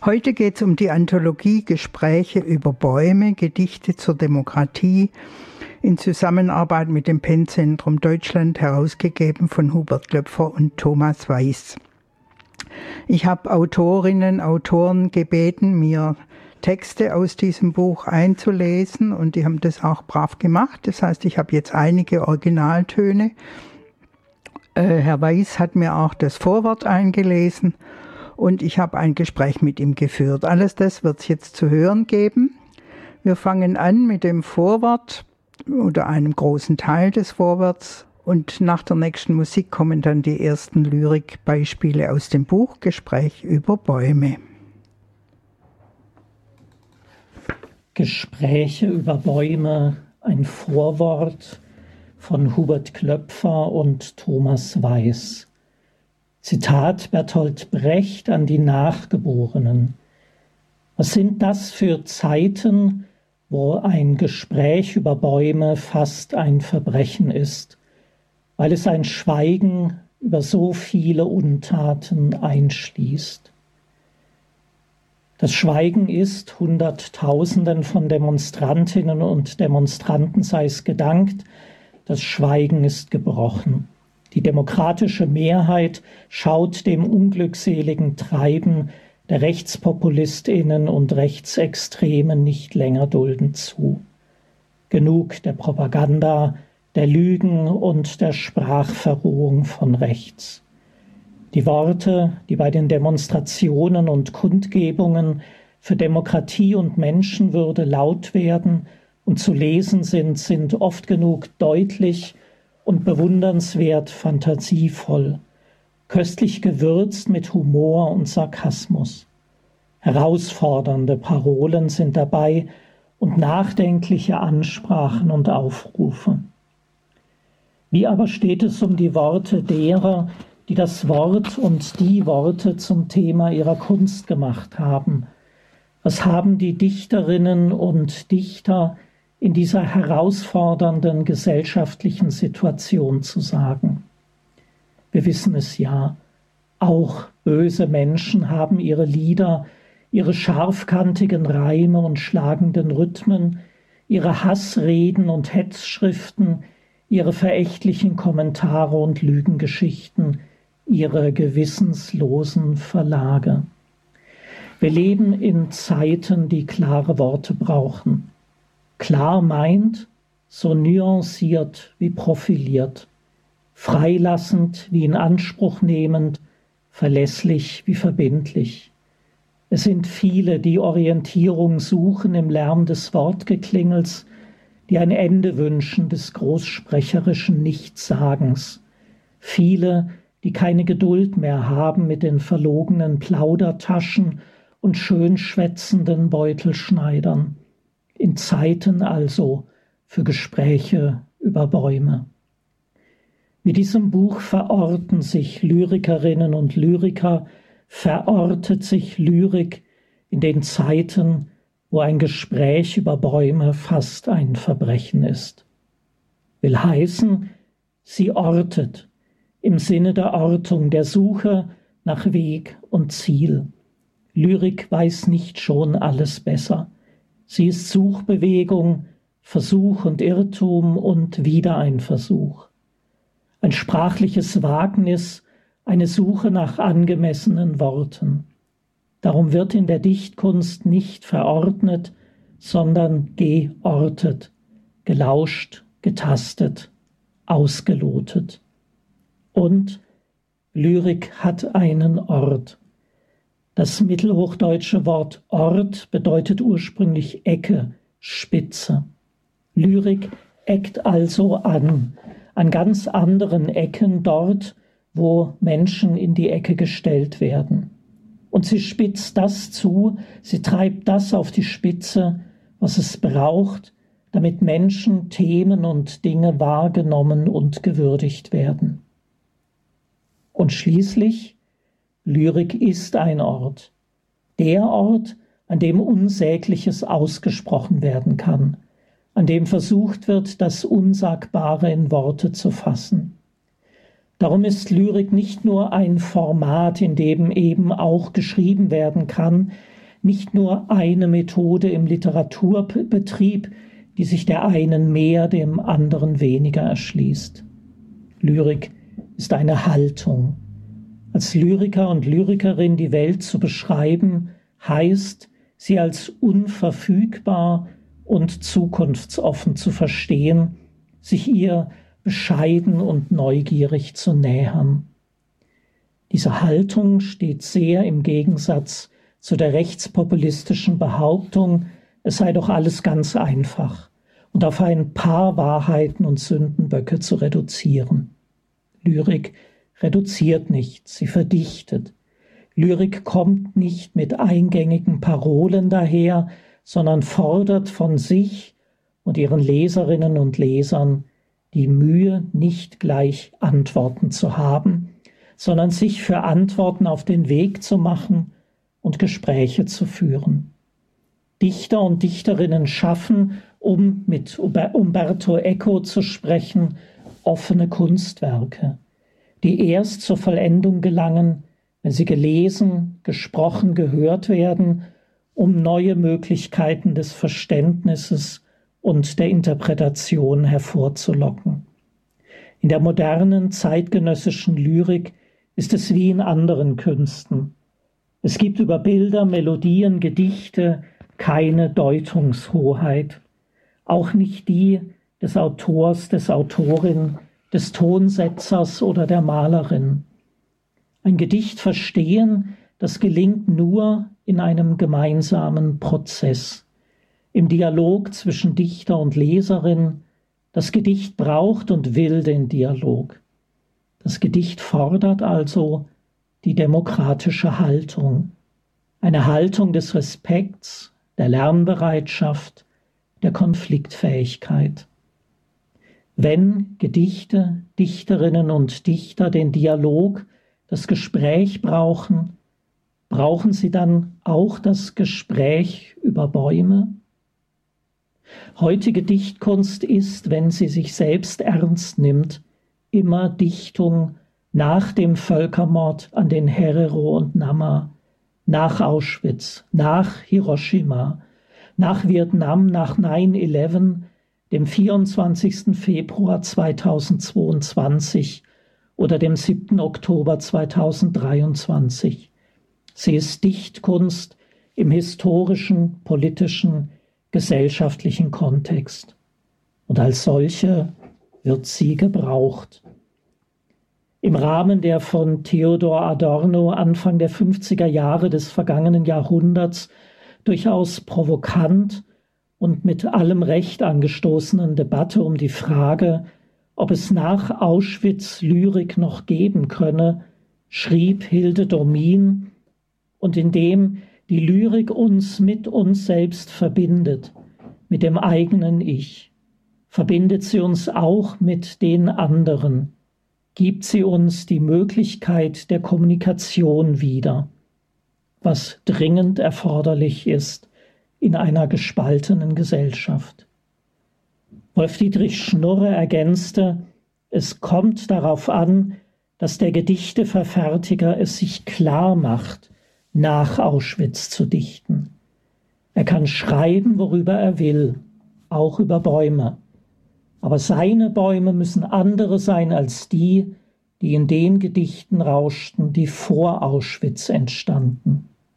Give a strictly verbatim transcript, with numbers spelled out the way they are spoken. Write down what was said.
Heute geht es um die Anthologie Gespräche über Bäume, Gedichte zur Demokratie in Zusammenarbeit mit dem PEN-Zentrum Deutschland, herausgegeben von Hubert Klöpfer und Thomas Weiß. Ich habe Autorinnen, Autoren gebeten, mir Texte aus diesem Buch einzulesen, und die haben das auch brav gemacht. Das heißt, ich habe jetzt einige Originaltöne. Äh, Herr Weiß hat mir auch das Vorwort eingelesen und ich habe ein Gespräch mit ihm geführt. Alles das wird es jetzt zu hören geben. Wir fangen an mit dem Vorwort oder einem großen Teil des Vorworts, und nach der nächsten Musik kommen dann die ersten Lyrikbeispiele aus dem Buch Gespräch über Bäume. Gespräche über Bäume, ein Vorwort von Hubert Klöpfer und Thomas Weiß. Zitat Bertolt Brecht an die Nachgeborenen. Was sind das für Zeiten, wo ein Gespräch über Bäume fast ein Verbrechen ist, weil es ein Schweigen über so viele Untaten einschließt. Das Schweigen ist, Hunderttausenden von Demonstrantinnen und Demonstranten sei es gedankt, das Schweigen ist gebrochen. Die demokratische Mehrheit schaut dem unglückseligen Treiben der RechtspopulistInnen und Rechtsextremen nicht länger duldend zu. Genug der Propaganda, der Lügen und der Sprachverrohung von rechts. Die Worte, die bei den Demonstrationen und Kundgebungen für Demokratie und Menschenwürde laut werden und zu lesen sind, sind oft genug deutlich und bewundernswert fantasievoll, köstlich gewürzt mit Humor und Sarkasmus. Herausfordernde Parolen sind dabei und nachdenkliche Ansprachen und Aufrufe. Wie aber steht es um die Worte derer, die das Wort und die Worte zum Thema ihrer Kunst gemacht haben? Was haben die Dichterinnen und Dichter in dieser herausfordernden gesellschaftlichen Situation zu sagen? Wir wissen es ja, auch böse Menschen haben ihre Lieder, ihre scharfkantigen Reime und schlagenden Rhythmen, ihre Hassreden und Hetzschriften, ihre verächtlichen Kommentare und Lügengeschichten, ihre gewissenslosen Verlage. Wir leben in Zeiten, die klare Worte brauchen. Klar meint, so nuanciert wie profiliert, freilassend wie in Anspruch nehmend, verlässlich wie verbindlich. Es sind viele, die Orientierung suchen im Lärm des Wortgeklingels, die ein Ende wünschen des großsprecherischen Nichtsagens. Viele, die keine Geduld mehr haben mit den verlogenen Plaudertaschen und schön schwätzenden Beutelschneidern. In Zeiten also für Gespräche über Bäume. Mit diesem Buch verorten sich Lyrikerinnen und Lyriker, verortet sich Lyrik in den Zeiten, wo ein Gespräch über Bäume fast ein Verbrechen ist. Will heißen, sie ortet im Sinne der Ortung, der Suche nach Weg und Ziel. Lyrik weiß nicht schon alles besser. Sie ist Suchbewegung, Versuch und Irrtum und wieder ein Versuch. Ein sprachliches Wagnis, eine Suche nach angemessenen Worten. Darum wird in der Dichtkunst nicht verordnet, sondern geortet, gelauscht, getastet, ausgelotet. Und Lyrik hat einen Ort. Das mittelhochdeutsche Wort Ort bedeutet ursprünglich Ecke, Spitze. Lyrik eckt also an, an ganz anderen Ecken dort, wo Menschen in die Ecke gestellt werden. Und sie spitzt das zu, sie treibt das auf die Spitze, was es braucht, damit Menschen, Themen und Dinge wahrgenommen und gewürdigt werden. Und schließlich, Lyrik ist ein Ort, der Ort, an dem Unsägliches ausgesprochen werden kann, an dem versucht wird, das Unsagbare in Worte zu fassen. Darum ist Lyrik nicht nur ein Format, in dem eben auch geschrieben werden kann, nicht nur eine Methode im Literaturbetrieb, die sich der einen mehr, dem anderen weniger erschließt. Lyrik ist eine Haltung. Als Lyriker und Lyrikerin die Welt zu beschreiben, heißt, sie als unverfügbar und zukunftsoffen zu verstehen, sich ihr bescheiden und neugierig zu nähern. Diese Haltung steht sehr im Gegensatz zu der rechtspopulistischen Behauptung, es sei doch alles ganz einfach und auf ein paar Wahrheiten und Sündenböcke zu reduzieren. Lyrik reduziert nicht, sie verdichtet. Lyrik kommt nicht mit eingängigen Parolen daher, sondern fordert von sich und ihren Leserinnen und Lesern die Mühe, nicht gleich Antworten zu haben, sondern sich für Antworten auf den Weg zu machen und Gespräche zu führen. Dichter und Dichterinnen schaffen, um mit Umberto Eco zu sprechen, offene Kunstwerke, die erst zur Vollendung gelangen, wenn sie gelesen, gesprochen, gehört werden, um neue Möglichkeiten des Verständnisses und der Interpretation hervorzulocken. In der modernen zeitgenössischen Lyrik ist es wie in anderen Künsten. Es gibt über Bilder, Melodien, Gedichte keine Deutungshoheit, auch nicht die des Autors, des Autorin, des Tonsetzers oder der Malerin. Ein Gedicht verstehen, das gelingt nur in einem gemeinsamen Prozess, im Dialog zwischen Dichter und Leserin. Das Gedicht braucht und will den Dialog. Das Gedicht fordert also die demokratische Haltung, eine Haltung des Respekts, der Lernbereitschaft, der Konfliktfähigkeit. Wenn Gedichte, Dichterinnen und Dichter den Dialog, das Gespräch brauchen, brauchen sie dann auch das Gespräch über Bäume? Heutige Dichtkunst ist, wenn sie sich selbst ernst nimmt, immer Dichtung nach dem Völkermord an den Herero und Nama, nach Auschwitz, nach Hiroshima, nach Vietnam, nach neun elf, dem vierundzwanzigsten Februar zweitausendzweiundzwanzig oder dem siebten Oktober zweitausenddreiundzwanzig. Sie ist Dichtkunst im historischen, politischen, gesellschaftlichen Kontext. Und als solche wird sie gebraucht. Im Rahmen der von Theodor Adorno Anfang der fünfziger Jahre des vergangenen Jahrhunderts durchaus provokant und mit allem Recht angestoßenen Debatte um die Frage, ob es nach Auschwitz Lyrik noch geben könne, schrieb Hilde Domin, und indem die Lyrik uns mit uns selbst verbindet, mit dem eigenen Ich, verbindet sie uns auch mit den anderen, gibt sie uns die Möglichkeit der Kommunikation wieder, was dringend erforderlich ist in einer gespaltenen Gesellschaft. Wolf-Dietrich Schnurre ergänzte, es kommt darauf an, dass der Gedichteverfertiger es sich klar macht, nach Auschwitz zu dichten. Er kann schreiben, worüber er will, auch über Bäume. Aber seine Bäume müssen andere sein als die, die in den Gedichten rauschten, die vor Auschwitz entstanden.